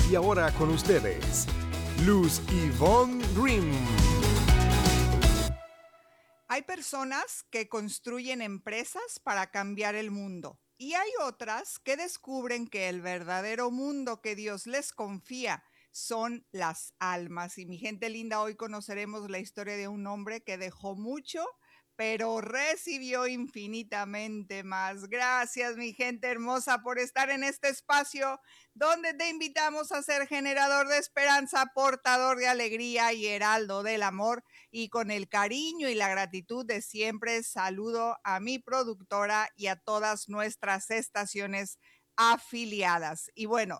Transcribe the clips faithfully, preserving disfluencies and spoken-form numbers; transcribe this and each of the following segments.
Y ahora con ustedes, Luz Yvonne Green. Hay personas que construyen empresas para cambiar el mundo y hay otras que descubren que el verdadero mundo que Dios les confía son las almas. Y mi gente linda, hoy conoceremos la historia de un hombre que dejó mucho, pero recibió infinitamente más. Gracias, mi gente hermosa, por estar en este espacio donde te invitamos a ser generador de esperanza, portador de alegría y heraldo del amor. Y con el cariño y la gratitud de siempre, saludo a mi productora y a todas nuestras estaciones afiliadas. Y bueno,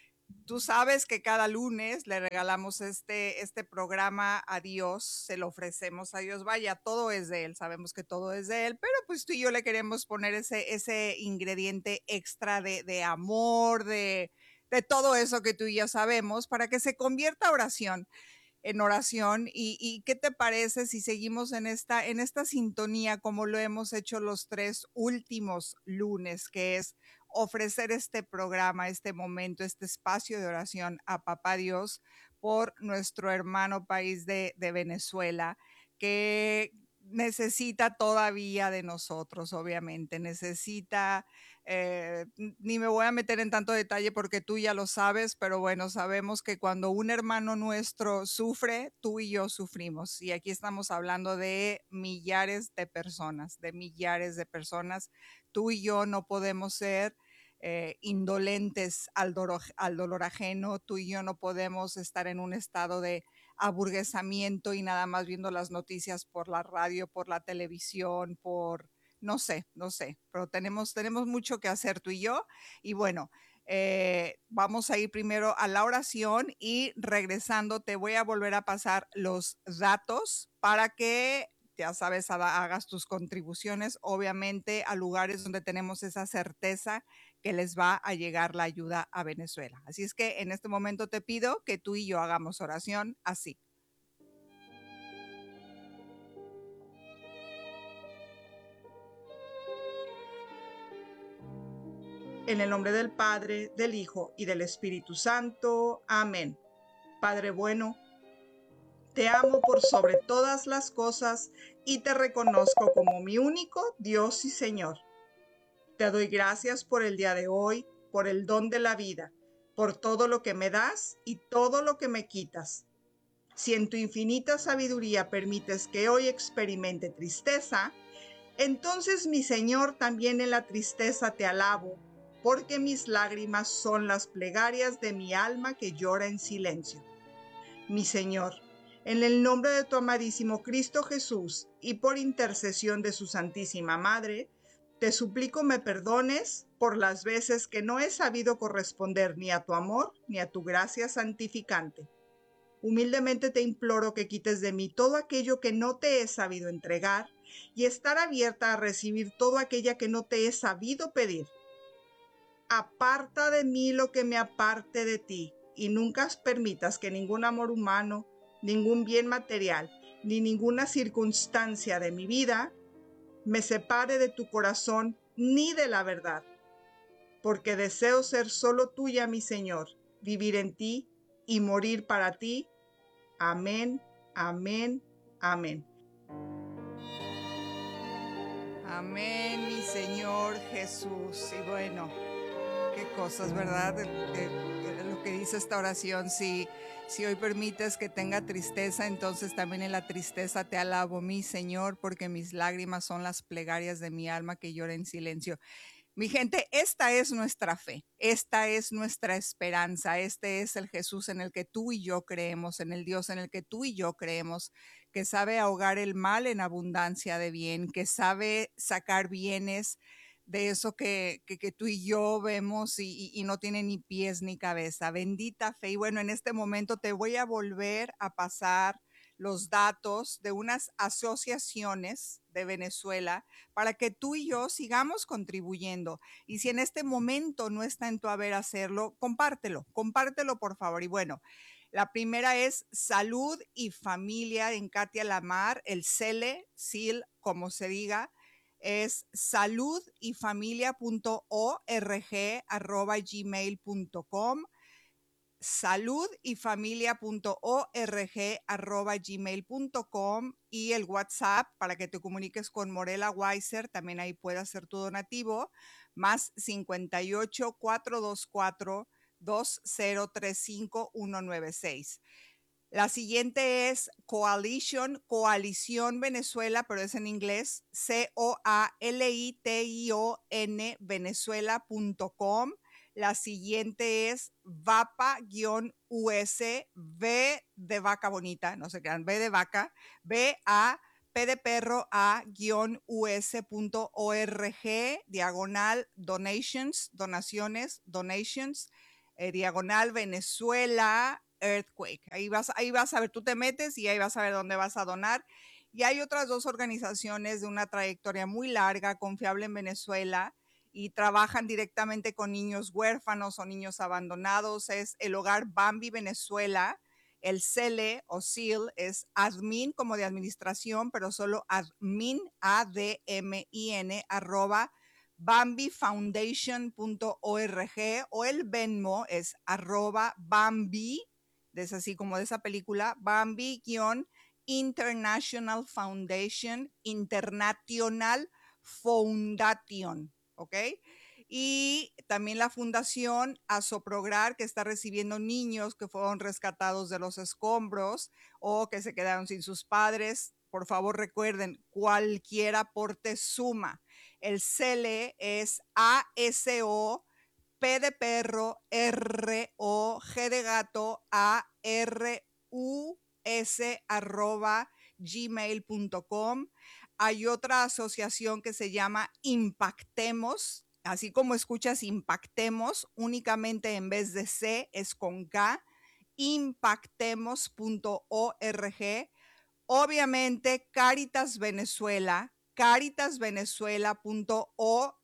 tú sabes que cada lunes le regalamos este, este programa a Dios, se lo ofrecemos a Dios. Vaya, todo es de Él, sabemos que todo es de Él, pero pues tú y yo le queremos poner ese, ese ingrediente extra de, de amor, de, de todo eso que tú y yo sabemos, para que se convierta a oración. En oración y, y qué te parece si seguimos en esta, en esta sintonía como lo hemos hecho los tres últimos lunes, que es ofrecer este programa, este momento, este espacio de oración a Papá Dios por nuestro hermano país de, de Venezuela, que necesita todavía de nosotros, obviamente, necesita, eh, ni me voy a meter en tanto detalle porque tú ya lo sabes, pero bueno, sabemos que cuando un hermano nuestro sufre, tú y yo sufrimos. Y aquí estamos hablando de millares de personas, de millares de personas. Tú y yo no podemos ser eh, indolentes al dolor, al dolor ajeno, tú y yo no podemos estar en un estado de aburguesamiento y nada más viendo las noticias por la radio, por la televisión, por no sé, no sé, pero tenemos, tenemos mucho que hacer tú y yo. Y bueno, eh, vamos a ir primero a la oración y regresando te voy a volver a pasar los datos para que, ya sabes, hagas tus contribuciones, obviamente, a lugares donde tenemos esa certeza que les va a llegar la ayuda a Venezuela. Así es que en este momento te pido que tú y yo hagamos oración así. En el nombre del Padre, del Hijo y del Espíritu Santo. Amén. Padre bueno, te amo por sobre todas las cosas y te reconozco como mi único Dios y Señor. Te doy gracias por el día de hoy, por el don de la vida, por todo lo que me das y todo lo que me quitas. Si en tu infinita sabiduría permites que hoy experimente tristeza, entonces, mi Señor, también en la tristeza te alabo, porque mis lágrimas son las plegarias de mi alma que llora en silencio. Mi Señor, en el nombre de tu amadísimo Cristo Jesús y por intercesión de su Santísima Madre, te suplico me perdones por las veces que no he sabido corresponder ni a tu amor ni a tu gracia santificante. Humildemente te imploro que quites de mí todo aquello que no te he sabido entregar y estar abierta a recibir todo aquello que no te he sabido pedir. Aparta de mí lo que me aparte de ti y nunca permitas que ningún amor humano, ningún bien material, ni ninguna circunstancia de mi vida me separe de tu corazón ni de la verdad, porque deseo ser solo tuya, mi Señor, vivir en ti y morir para ti. Amén, amén, amén. Amén, mi Señor Jesús. Y bueno, qué cosas, ¿verdad? Eh, eh, lo que dice esta oración, si, si hoy permites que tenga tristeza, entonces también en la tristeza te alabo, mi Señor, porque mis lágrimas son las plegarias de mi alma que llora en silencio. Mi gente, esta es nuestra fe, esta es nuestra esperanza, este es el Jesús en el que tú y yo creemos, en el Dios en el que tú y yo creemos, que sabe ahogar el mal en abundancia de bien, que sabe sacar bienes de eso que, que, que tú y yo vemos y, y, y no tiene ni pies ni cabeza. Bendita fe. Y bueno, en este momento te voy a volver a pasar los datos de unas asociaciones de Venezuela para que tú y yo sigamos contribuyendo. Y si en este momento no está en tu haber hacerlo, compártelo, compártelo por favor. Y bueno, la primera es Salud y Familia en Katia Lamar, el CELE, S I L, como se diga, es salud y familia punto org arroba gmail punto com. salud y familia punto org arroba gmail punto com y el WhatsApp para que te comuniques con Morela Weiser, también ahí puedes hacer tu donativo, más cincuenta y ocho, cuatrocientos veinticuatro, veinte treinta y cinco, ciento noventa y seis. La siguiente es Coalition, Coalición Venezuela, pero es en inglés, C O A L I T I O N, venezuela punto com. La siguiente es vapa-U S, V de vaca bonita, no se crean, V de vaca, V A, P de perro, A-U-S punto org, diagonal donations, donaciones, donations, eh, diagonal Venezuela, Earthquake. Ahí vas, ahí vas a ver, tú te metes y ahí vas a ver dónde vas a donar. Y hay otras dos organizaciones de una trayectoria muy larga, confiable en Venezuela, y trabajan directamente con niños huérfanos o niños abandonados. Es el Hogar Bambi Venezuela. El C L E o S I L es admin como de administración, pero solo admin, A D M I N, arroba bambi foundation punto org, o el Venmo es arroba Bambi, es así como de esa película, Bambi-International Foundation, International Foundation, ¿ok? Y también la fundación Asoprograr, que está recibiendo niños que fueron rescatados de los escombros o que se quedaron sin sus padres. Por favor, recuerden, cualquier aporte suma. El C L E es A S O, P de perro, R O, G de gato, A R U S, arroba gmail punto com. Hay otra asociación que se llama Impactemos, así como escuchas Impactemos, únicamente en vez de C es con K, impactemos punto org. Obviamente Cáritas Venezuela, cáritas venezuela punto org,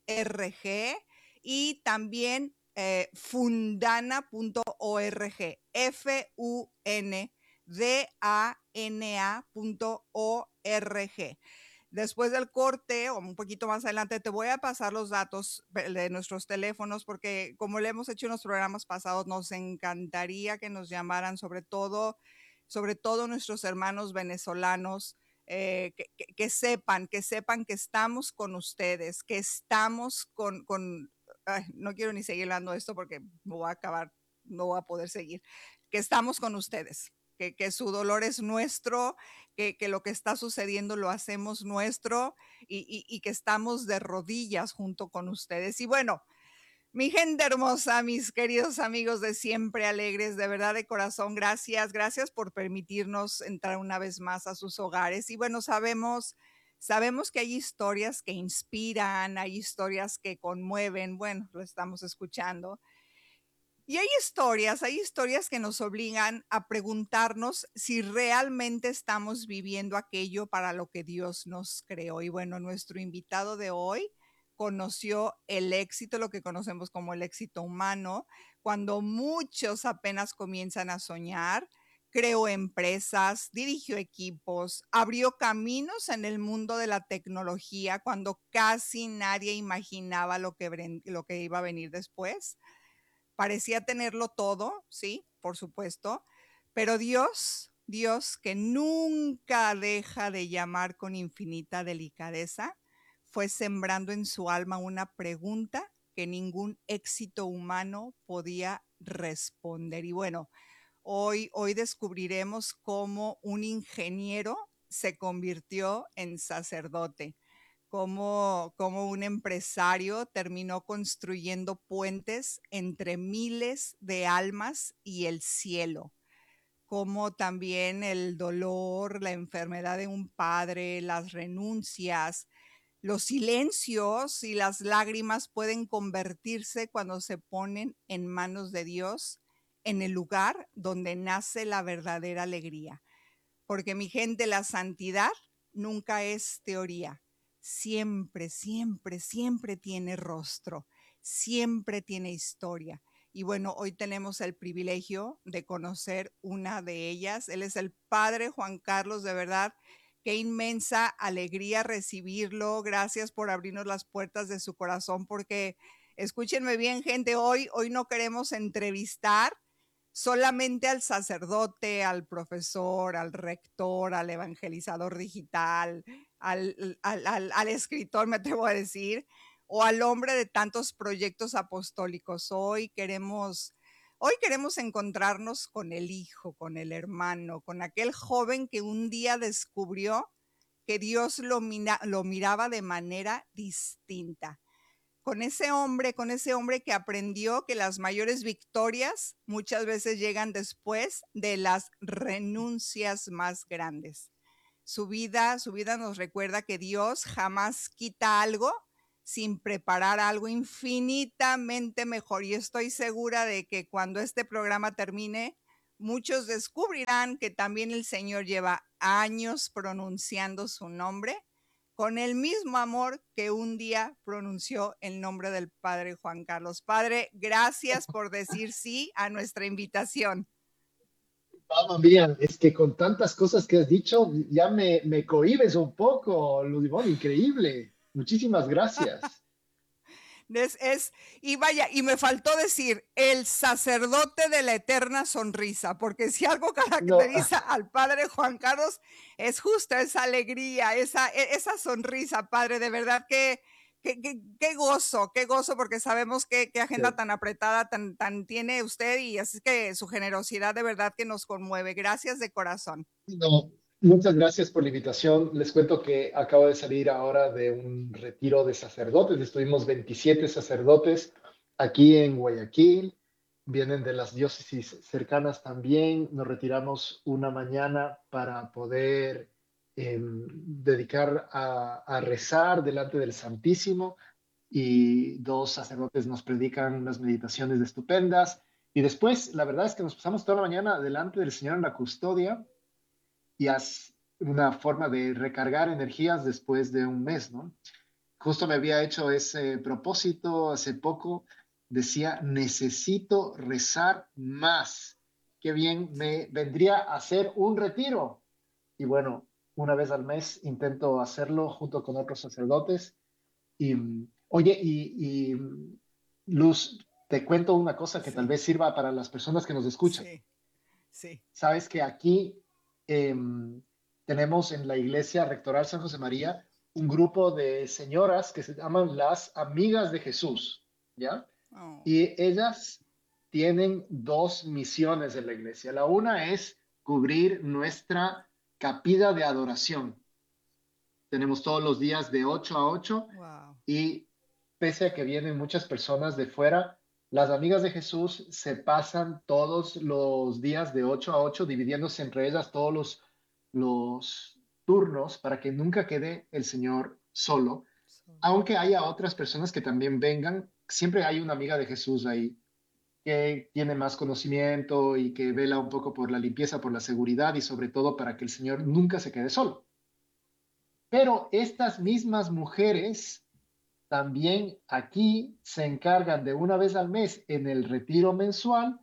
y también eh, fundana punto org, F U N D A N A punto org. Después del corte o un poquito más adelante te voy a pasar los datos de nuestros teléfonos porque como le hemos hecho en los programas pasados, nos encantaría que nos llamaran, sobre todo, sobre todo nuestros hermanos venezolanos, eh, que, que, que sepan, que sepan que estamos con ustedes, que estamos con, con ay, no quiero ni seguir hablando de esto porque me voy a acabar, no voy a poder seguir, que estamos con ustedes. Que, que su dolor es nuestro, que, que lo que está sucediendo lo hacemos nuestro y, y, y que estamos de rodillas junto con ustedes. Y bueno, mi gente hermosa, mis queridos amigos de Siempre Alegres, de verdad de corazón, gracias, gracias por permitirnos entrar una vez más a sus hogares. Y bueno, sabemos, sabemos que hay historias que inspiran, hay historias que conmueven, bueno, lo estamos escuchando. Y hay historias, hay historias que nos obligan a preguntarnos si realmente estamos viviendo aquello para lo que Dios nos creó. Y bueno, nuestro invitado de hoy conoció el éxito, lo que conocemos como el éxito humano, cuando muchos apenas comienzan a soñar. Creó empresas, dirigió equipos, abrió caminos en el mundo de la tecnología cuando casi nadie imaginaba lo que, lo que iba a venir después. Parecía tenerlo todo, sí, por supuesto, pero Dios, Dios que nunca deja de llamar con infinita delicadeza, fue sembrando en su alma una pregunta que ningún éxito humano podía responder. Y bueno, hoy, hoy descubriremos cómo un ingeniero se convirtió en sacerdote. Cómo, cómo un empresario terminó construyendo puentes entre miles de almas y el cielo, cómo también el dolor, la enfermedad de un padre, las renuncias, los silencios y las lágrimas pueden convertirse cuando se ponen en manos de Dios en el lugar donde nace la verdadera alegría. Porque mi gente, la santidad nunca es teoría. Siempre, siempre, siempre tiene rostro, siempre tiene historia. Y bueno, hoy tenemos el privilegio de conocer una de ellas. Él es el padre Juan Carlos, de verdad. Qué inmensa alegría recibirlo. Gracias por abrirnos las puertas de su corazón, porque escúchenme bien, gente, hoy, hoy no queremos entrevistar solamente al sacerdote, al profesor, al rector, al evangelizador digital, al, al, al, al escritor, me atrevo a decir, o al hombre de tantos proyectos apostólicos. Hoy queremos, hoy queremos encontrarnos con el hijo, con el hermano, con aquel joven que un día descubrió que Dios lo, mira, lo miraba de manera distinta. Con ese hombre, con ese hombre que aprendió que las mayores victorias muchas veces llegan después de las renuncias más grandes. Su vida, su vida nos recuerda que Dios jamás quita algo sin preparar algo infinitamente mejor. Y estoy segura de que cuando este programa termine, muchos descubrirán que también el Señor lleva años pronunciando su nombre con el mismo amor que un día pronunció el nombre del Padre Juan Carlos. Padre, gracias por decir sí a nuestra invitación. Mamma mía, es que con tantas cosas que has dicho, ya me, me cohibes un poco, Ludivón, increíble. Muchísimas gracias. Es, es, y vaya, y me faltó decir, el sacerdote de la eterna sonrisa, porque si algo caracteriza no. al padre Juan Carlos, es justo esa alegría, esa, esa sonrisa, padre, de verdad que, que, que, que gozo, qué gozo, porque sabemos que, que agenda sí. tan apretada tan, tan tiene usted, y así que su generosidad de verdad que nos conmueve. Gracias de corazón. No. Muchas gracias por la invitación. Les cuento que acabo de salir ahora de un retiro de sacerdotes. Estuvimos veintisiete sacerdotes aquí en Guayaquil. Vienen de las diócesis cercanas también. Nos retiramos una mañana para poder eh, dedicar a, a rezar delante del Santísimo. Y dos sacerdotes nos predican unas meditaciones estupendas. Y después, la verdad es que nos pasamos toda la mañana delante del Señor en la custodia. Y es una forma de recargar energías después de un mes, ¿no? Justo me había hecho ese propósito hace poco. Decía, necesito rezar más. Qué bien me vendría a hacer un retiro. Y bueno, una vez al mes intento hacerlo junto con otros sacerdotes. Y, oye, y, y Luz, te cuento una cosa que Sí. tal vez sirva para las personas que nos escuchan. Sí, sí. Sabes que aquí eh, tenemos en la Iglesia Rectoral San José María un grupo de señoras que se llaman las Amigas de Jesús, ¿ya? Oh. Y ellas tienen dos misiones en la Iglesia. La una es cubrir nuestra capilla de adoración. Tenemos todos los días de ocho a ocho. Wow. Y pese a que vienen muchas personas de fuera, las Amigas de Jesús se pasan todos los días de ocho a ocho, dividiéndose entre ellas todos los, los turnos para que nunca quede el Señor solo. Aunque haya otras personas que también vengan, siempre hay una amiga de Jesús ahí que tiene más conocimiento y que vela un poco por la limpieza, por la seguridad y sobre todo para que el Señor nunca se quede solo. Pero estas mismas mujeres también aquí se encargan de una vez al mes en el retiro mensual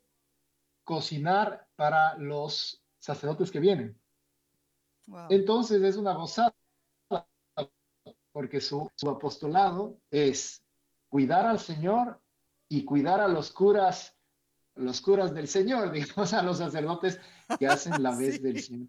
cocinar para los sacerdotes que vienen. Wow. Entonces es una gozada porque su, su apostolado es cuidar al Señor y cuidar a los curas, los curas del Señor, digamos, a los sacerdotes que hacen la vez Sí. del Señor.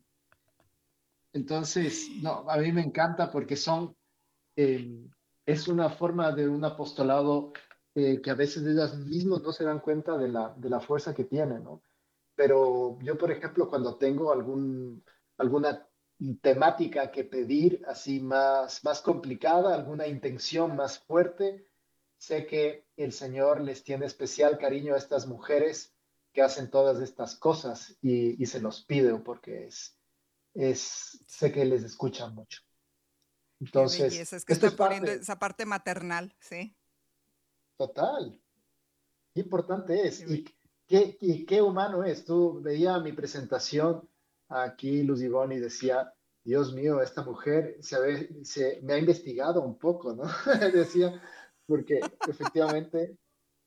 Entonces, no, a mí me encanta porque son... Eh, es una forma de un apostolado eh, que a veces ellas mismas no se dan cuenta de la, de la fuerza que tienen, ¿no? Pero yo, por ejemplo, cuando tengo algún, alguna temática que pedir así más, más complicada, alguna intención más fuerte, sé que el Señor les tiene especial cariño a estas mujeres que hacen todas estas cosas y, y se los pide porque es, es, sé que les escuchan mucho. Entonces, qué belleza, es que esto está es poniendo parte esa parte maternal, sí. total. Qué importante es. Qué Y qué, y qué humano es. Tú veía mi presentación aquí, Luz Ivonne, y decía, Dios mío, esta mujer se, ha- se me ha investigado un poco, ¿no? Decía, porque efectivamente,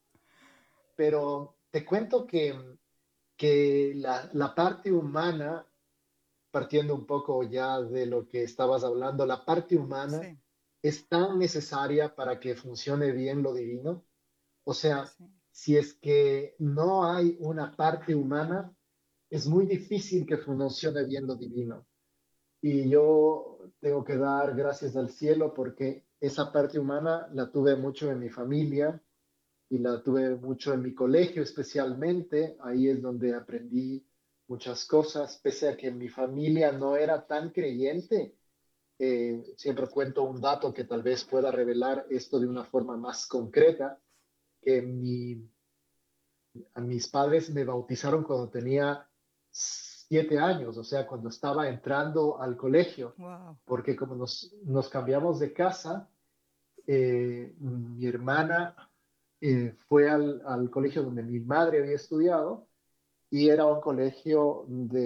pero te cuento que, que la, la parte humana, partiendo un poco ya de lo que estabas hablando, la parte humana Sí, es tan necesaria para que funcione bien lo divino. O sea, sí. si es que no hay una parte humana, es muy difícil que funcione bien lo divino. Y yo tengo que dar gracias al cielo porque esa parte humana la tuve mucho en mi familia y la tuve mucho en mi colegio especialmente. Ahí es donde aprendí muchas cosas, pese a que mi familia no era tan creyente. Eh, siempre cuento un dato que tal vez pueda revelar esto de una forma más concreta, que mi, a mis padres me bautizaron cuando tenía siete años, o sea, cuando estaba entrando al colegio, Wow. porque como nos, nos cambiamos de casa, eh, mi hermana eh, fue al, al colegio donde mi madre había estudiado y era un colegio de